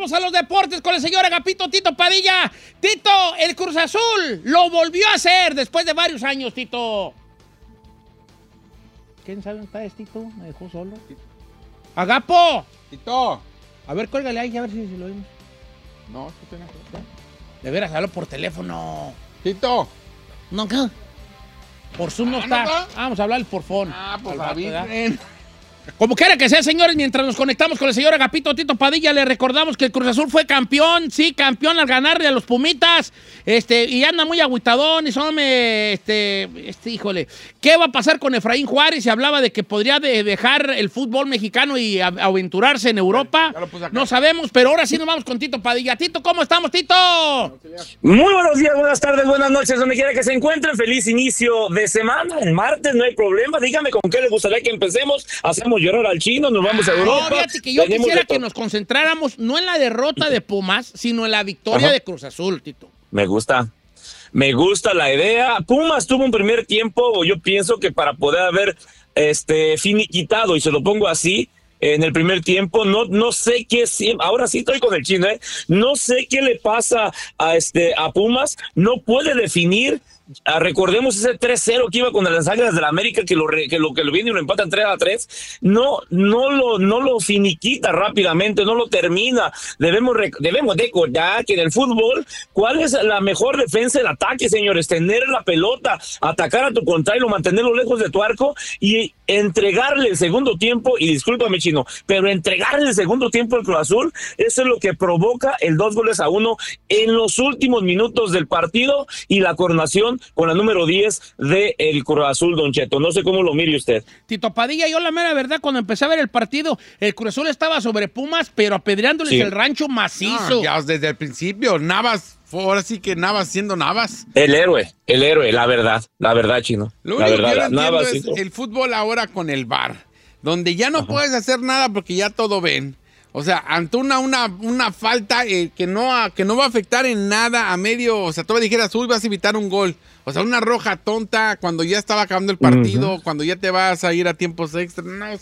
vamos a los deportes con el señor Agapito Tito Padilla. Tito, el Cruz Azul lo volvió a hacer después de varios años, Tito. ¿Quién sabe dónde está este, Tito? Me dejó solo. ¡Agapo! Tito. A ver, cuélgale ahí, a ver si lo oímos. No, ¿qué tiene? De veras, hablo por teléfono. Tito. No, ¿qué? Por Zoom no está. ¿no está? Vamos a hablar por phone. Pues Al rato, ¿verdad? avisen. Como quiera que sea, señores, mientras nos conectamos con el señor Agapito Tito Padilla, le recordamos que el Cruz Azul fue campeón, sí, campeón al ganarle a los Pumitas, y anda muy agüitadón, y híjole, ¿qué va a pasar con Efraín Juárez? Se hablaba de que podría dejar el fútbol mexicano y aventurarse en Europa. Ya lo puse acá. No sabemos, pero ahora sí nos vamos con Tito Padilla. Tito, ¿cómo estamos, Tito? Muy buenos días, buenas tardes, buenas noches, donde quiera que se encuentren. Feliz inicio de semana. El martes no hay problema. Dígame con qué le gustaría que empecemos. Hacemos llorar al chino, nos vamos a Europa. No, fíjate que yo Tenemos quisiera de todo. que nos concentráramos no en la derrota de Pumas, sino en la victoria Ajá. de Cruz Azul, Tito. Me gusta la idea. Pumas tuvo un primer tiempo, yo pienso que para poder haber finiquitado, y se lo pongo así, en el primer tiempo, no sé qué, ahora sí estoy con el chino, no sé qué le pasa a Pumas, no puede definir. Recordemos ese 3-0 que iba con las Águilas del América, que lo viene y lo empatan 3-3. No lo finiquita rápidamente, no lo termina. Debemos recordar que en el fútbol, ¿cuál es la mejor defensa del ataque, señores? Tener la pelota, atacar a tu contrario, mantenerlo lejos de tu arco y entregarle el segundo tiempo, y discúlpame, chino, pero entregarle el segundo tiempo al Cruz Azul, eso es lo que provoca el 2-1 en los últimos minutos del partido y la coronación con la número 10 de el Cruz Azul, Don Cheto. No sé cómo lo mire usted. Tito Padilla, yo la mera verdad, cuando empecé a ver el partido, el Cruz Azul estaba sobre Pumas, pero apedreándoles Sí. el rancho macizo. No, ya desde el principio, Navas, ahora sí que Navas siendo Navas. El héroe, la verdad, chino. Lo La único que yo no verdad, entiendo Navas es hizo. el fútbol ahora con el VAR, donde ya no puedes hacer nada porque ya todo ven. O sea, ante una falta que no va a afectar en nada a medio, o sea, tú me dijeras, uy, vas a evitar un gol. O sea, una roja tonta cuando ya estaba acabando el partido, cuando ya te vas a ir a tiempos extra,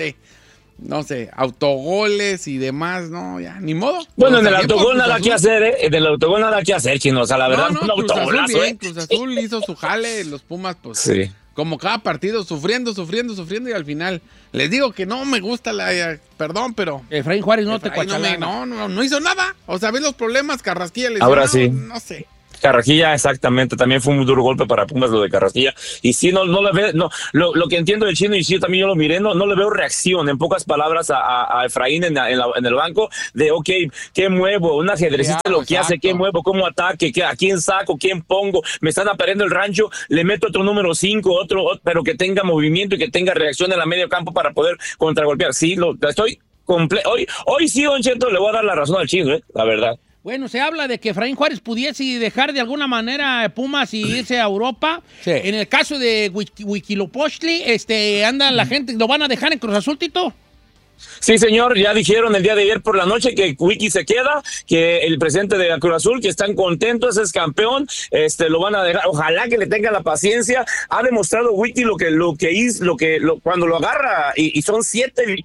no sé, autogoles y demás, no, ya, ni modo. Bueno, O en sea, el bien por autogol Cruz nada Azul. que hacer, En el autogol nada que hacer, chino. O sea, la verdad, un Cruz Azul autogolazo, bien, Cruz Azul hizo su jale, los Pumas, pues, Sí. como cada partido, sufriendo, y al final, les digo que no me gusta perdón, pero... Efraín Juárez no te Efraín cuachalana. no hizo nada. O sea, ves los problemas, Carrasquilla les Ahora sí. No sé. Carrasquilla, exactamente, también fue un duro golpe para Pumas lo de Carrasquilla, y sí, no le ve, lo que entiendo del chino, y sí, también yo lo miré, no le veo reacción, en pocas palabras, a Efraín en el banco, de ok, ¿qué muevo? Un ajedrecista Claro, lo que hace, ¿qué exacto. muevo? ¿Cómo ataque? ¿A quién saco? ¿Quién pongo? Me están apareciendo el rancho, le meto otro número 5, otro, pero que tenga movimiento y que tenga reacción en la medio campo para poder contragolpear. Sí, estoy hoy sí, Don Cheto, le voy a dar la razón al chino, la verdad. Bueno, se habla de que Efraín Juárez pudiese dejar de alguna manera Pumas y irse a Europa. Sí. En el caso de Huitzilopochtli, anda la gente, ¿lo van a dejar en Cruz Azul, Tito? Sí, señor, ya dijeron el día de ayer por la noche que Wiki se queda, que el presidente de Cruz Azul, que están contentos, es campeón, lo van a dejar, ojalá que le tenga la paciencia. Ha demostrado Wiki lo que hizo, cuando lo agarra, y son 7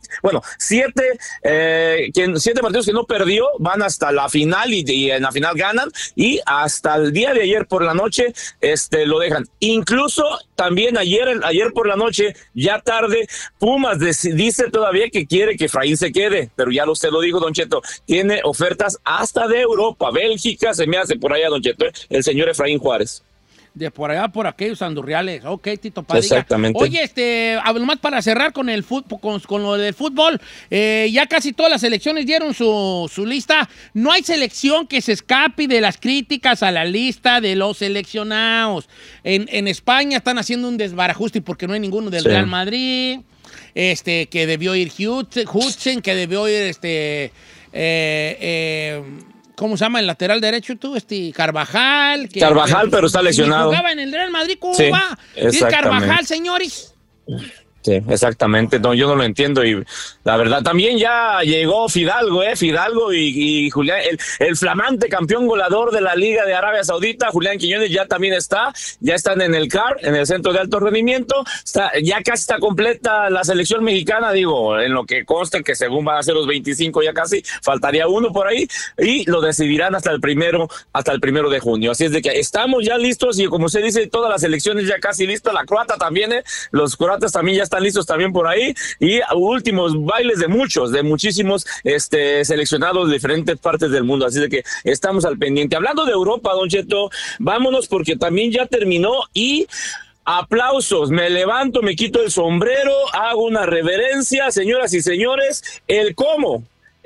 partidos que no perdió, van hasta la final y en la final ganan, y hasta el día de ayer por la noche lo dejan. Incluso también ayer por la noche, ya tarde, Pumas dice todavía que quiere que Efraín se quede, pero ya usted lo dijo, Don Cheto, tiene ofertas hasta de Europa, Bélgica, se me hace por allá, Don Cheto, el señor Efraín Juárez. De por allá, por aquellos andurriales. Ok, Tito Padilla. Exactamente. Oye, nomás para cerrar con el con lo del fútbol, ya casi todas las selecciones dieron su lista. No hay selección que se escape de las críticas a la lista de los seleccionados. En España están haciendo un desbarajuste porque no hay ninguno del Real Madrid. Que debió ir Hudson, que debió ir ¿cómo se llama el lateral derecho tú? Carvajal. Carvajal, pero está lesionado. Jugaba en el Real Madrid, ¿cómo Sí, va? exactamente. Carvajal, señores. Sí, exactamente. No, yo no lo entiendo y la verdad también ya llegó Fidalgo y Julián, el flamante campeón goleador de la Liga de Arabia Saudita, Julián Quiñones ya también ya están en el CAR, en el Centro de Alto Rendimiento, ya casi está completa la selección mexicana, digo, en lo que consta que según van a ser los 25 ya casi, faltaría uno por ahí y lo decidirán hasta el primero de junio. Así es de que estamos ya listos y como usted dice, todas las selecciones ya casi listas, la croata también, los croatas también ya están listos también por ahí y últimos bailes de muchísimos seleccionados de diferentes partes del mundo, así de que estamos al pendiente. Hablando de Europa, Don Cheto, vámonos porque también ya terminó y aplausos, me levanto, me quito el sombrero, hago una reverencia, señoras y señores, el Como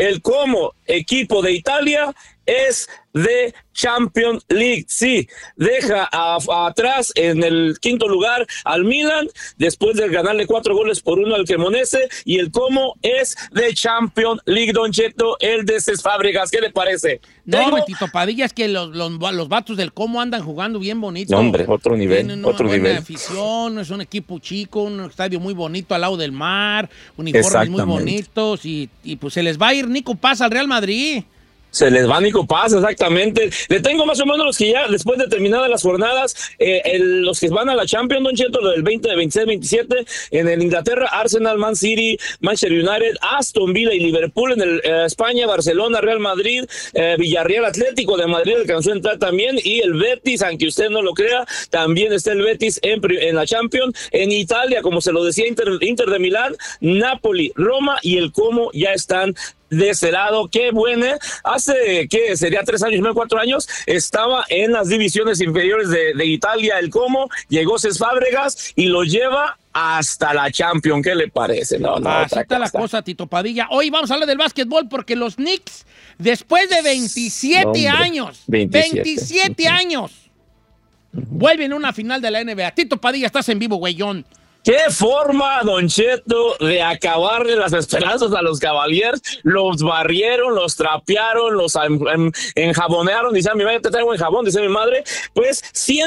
equipo de Italia es de Champions League. Sí, deja atrás en el quinto lugar al Milan después de ganarle 4-1 al Cremonese y el Como es de Champions League, Don Cheto, el de Cés Fábregas. ¿Qué le parece? No, Tito Padilla, es que los vatos del Como andan jugando bien bonito. No, hombre, otro nivel. Tienen una buena afición, es un equipo chico, un estadio muy bonito al lado del mar, uniformes muy bonitos y pues se les va a ir Nico Paz al Real Madrid. Se les va Nico Paz, exactamente. Le tengo más o menos los que ya, después de terminadas las jornadas, los que van a la Champions, Don Cheto, lo del 20, 26, 27, en el Inglaterra, Arsenal, Man City, Manchester United, Aston Villa y Liverpool, en el España, Barcelona, Real Madrid, Villarreal, Atlético de Madrid alcanzó a entrar también, y el Betis, aunque usted no lo crea, también está el Betis en la Champions. En Italia, como se lo decía, Inter de Milán, Napoli, Roma y el Como ya están de ese lado. Qué buena. Hace, ¿qué? Sería 3 años, no 4 años, estaba en las divisiones inferiores de Italia, el Como, llegó Cés Fábregas y lo lleva hasta la Champions. ¿Qué le parece? No, así está la cosa, Tito Padilla. Hoy vamos a hablar del básquetbol porque los Knicks, después de 27 años, 27 años, vuelven a una final de la NBA. Tito Padilla, estás en vivo, güeyón. Qué forma, Don Cheto, de acabarle las esperanzas a los Cavaliers. Los barrieron, los trapearon, los enjabonearon. Dice mi madre, te traigo en jabón, dice mi madre. Pues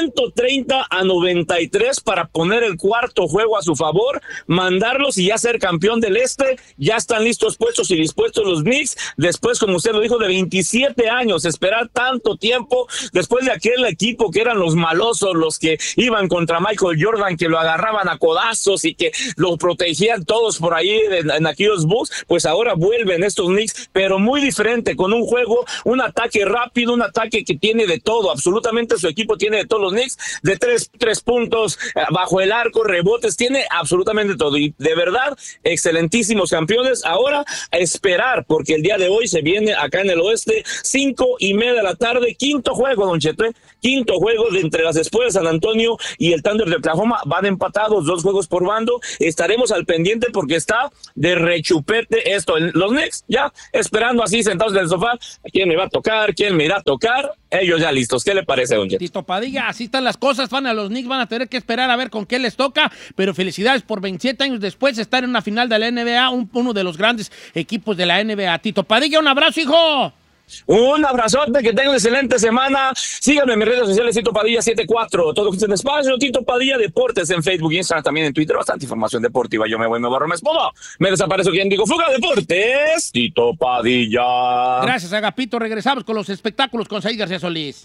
130-93 para poner el cuarto juego a su favor, mandarlos y ya ser campeón del este. Ya están listos, puestos y dispuestos los Knicks. Después, como usted lo dijo, de 27 años, esperar tanto tiempo, después de aquel equipo que eran los malosos, los que iban contra Michael Jordan, que lo agarraban a codazos y que lo protegían todos por ahí en aquellos Bulls, pues ahora vuelven estos Knicks, pero muy diferente, con un juego, un ataque rápido, un ataque que tiene de todo, absolutamente su equipo tiene de todos los Knicks, de tres puntos, bajo el arco, rebotes, tiene absolutamente todo, y de verdad, excelentísimos campeones. Ahora a esperar, porque el día de hoy se viene acá en el oeste, 5:30 de la tarde, quinto juego, Don Cheto, quinto juego de entre las Espuelas San Antonio y el Thunder de Oklahoma, van empatados, 2 juegos por bando. Estaremos al pendiente porque está de rechupete esto. Los Knicks ya esperando así sentados en el sofá. ¿Quién me va a tocar? ¿Quién me irá a tocar? Ellos ya listos. ¿Qué le parece, Don Cheto? Tito Padilla, así están las cosas. Van a los Knicks, van a tener que esperar a ver con qué les toca, pero felicidades por 27 años después estar en una final de la NBA, uno de los grandes equipos de la NBA. Tito Padilla, un abrazo, hijo. Un abrazote, que tengan una excelente semana. Síganme en mis redes sociales, Tito Padilla 74, todo en espacio, Tito Padilla Deportes en Facebook y Instagram, también en Twitter, bastante información deportiva. Yo me voy, me barro, me esposo, me desaparezco. ¿Quién digo? Fuga Deportes, Tito Padilla. Gracias, Agapito. Regresamos con los espectáculos con Said García Solís.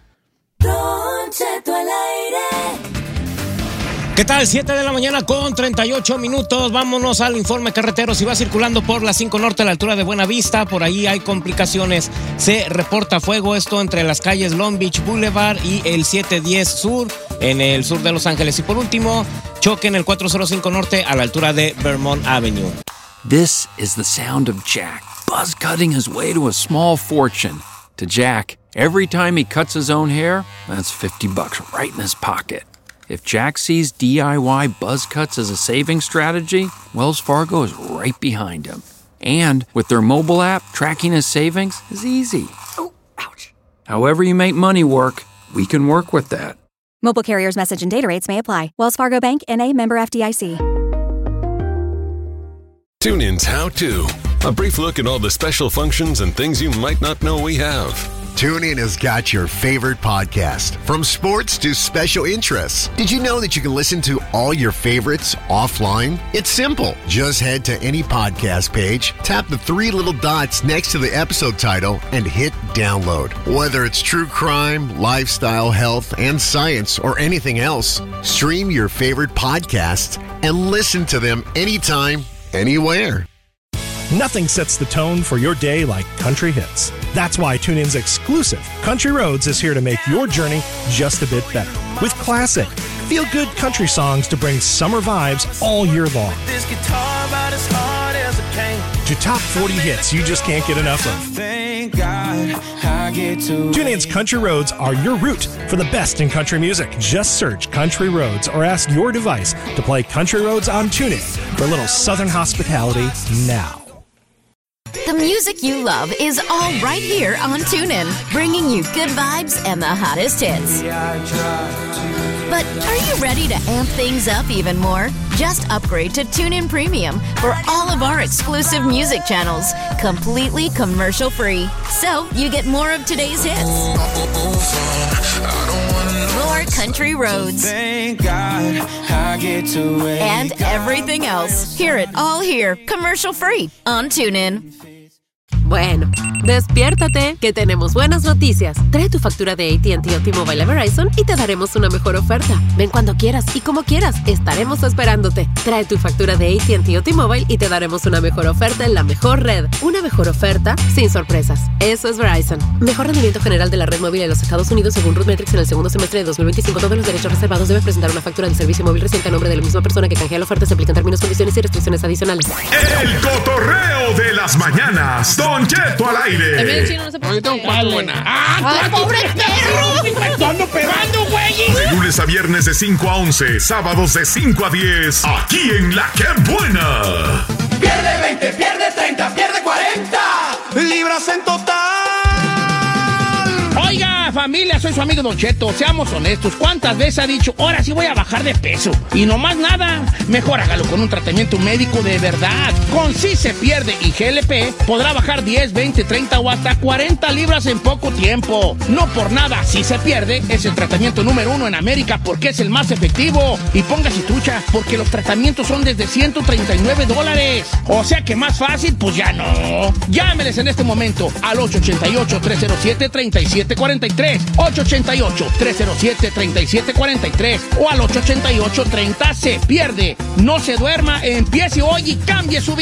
Don Cheto al aire. ¿Qué tal? 7 de la mañana con 38 minutos. Vámonos al informe carretero. Si va circulando por la 5 Norte a la altura de Buena Vista, por ahí hay complicaciones. Se reporta fuego, esto entre las calles Long Beach Boulevard y el 710 Sur, en el sur de Los Ángeles. Y por último, choque en el 405 Norte a la altura de Vermont Avenue. This is the sound of Jack, buzz cutting his way to a small fortune. To Jack, every time he cuts his own hair, that's $50 right in his pocket. If Jack sees DIY buzz cuts as a saving strategy, Wells Fargo is right behind him. And with their mobile app, tracking his savings is easy. Oh, ouch. However you make money work, we can work with that. Mobile carriers' message and data rates may apply. Wells Fargo Bank, N.A., member FDIC. TuneIn's How To. A brief look at all the special functions and things you might not know we have. TuneIn has got your favorite podcast, from sports to special interests. Did you know that you can listen to all your favorites offline? It's simple. Just head to any podcast page, tap the three little dots next to the episode title, and hit download. Whether it's true crime, lifestyle, health, and science, or anything else, stream your favorite podcasts and listen to them anytime, anywhere. Nothing sets the tone for your day like country hits. That's why TuneIn's exclusive Country Roads is here to make your journey just a bit better. With classic, feel-good country songs to bring summer vibes all year long. This guitar about as hard as it can. To top 40 hits you just can't get enough of. Thank God I get to. TuneIn's Country Roads are your route for the best in country music. Just search Country Roads or ask your device to play Country Roads on TuneIn for a little southern hospitality now. The music you love is all right here on TuneIn, bringing you good vibes and the hottest hits. But are you ready to amp things up even more? Just upgrade to TuneIn Premium for all of our exclusive music channels, completely commercial-free. So you get more of today's hits. More country roads. Thank God I get to. And everything else. Hear it all here, commercial-free on TuneIn. Bueno, despiértate, que tenemos buenas noticias. Trae tu factura de AT&T o T-Mobile a Verizon y te daremos una mejor oferta. Ven cuando quieras y como quieras, estaremos esperándote. Trae tu factura de AT&T o T-Mobile y te daremos una mejor oferta en la mejor red. Una mejor oferta sin sorpresas. Eso es Verizon. Mejor rendimiento general de la red móvil en los Estados Unidos según RootMetrics en el segundo semestre de 2025. Todos los derechos reservados. Debe presentar una factura de servicio móvil reciente a nombre de la misma persona que canjea la oferta. Se aplican términos, condiciones y restricciones adicionales. El cotorreo de las mañanas. Don Cheto al aire. El medio chino no se puede. Ahorita un cuarto buena. ¡Ah, pobre perro! ¡Ando pegando, güey! De lunes a viernes de 5 a 11, sábados de 5 a 10, aquí en La Que Buena. Pierde 20, pierde 30, pierde 40. Libras en total. Oiga, familia, soy su amigo Don Cheto. Seamos honestos. ¿Cuántas veces ha dicho, ahora sí voy a bajar de peso? Y no más nada. Mejor hágalo con un tratamiento médico de verdad. Con Sí Se Pierde y GLP podrá bajar 10, 20, 30 o hasta 40 libras en poco tiempo. No por nada, Sí Se Pierde es el tratamiento número 1 en América porque es el más efectivo. Y póngase trucha, porque los tratamientos son desde $139. O sea que más fácil, pues ya no. Llámeles en este momento al 888-307-3743. 888-307-3743 o al 888-30 Se Pierde. No se duerma, empiece hoy y cambie su vida.